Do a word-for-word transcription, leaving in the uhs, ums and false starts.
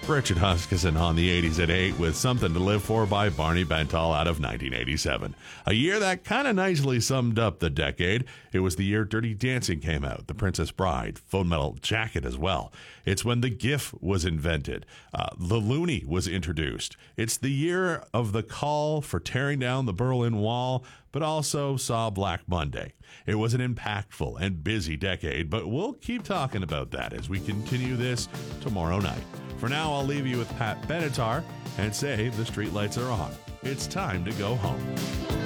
Richard Huskisson on the eighties at eight with Something to Live For by Barney Bentall out of nineteen eighty-seven. A year that kind of nicely summed up the decade. It was the year Dirty Dancing came out, The Princess Bride, Full Metal Jacket as well. It's when the GIF was invented. Uh, the Looney was introduced. It's the year of the call for tearing down the Berlin Wall, but also saw Black Monday. It was an impactful and busy decade, but we'll keep talking about that as we continue this tomorrow night. For now, I'll leave you with Pat Benatar and say the streetlights are on. It's time to go home.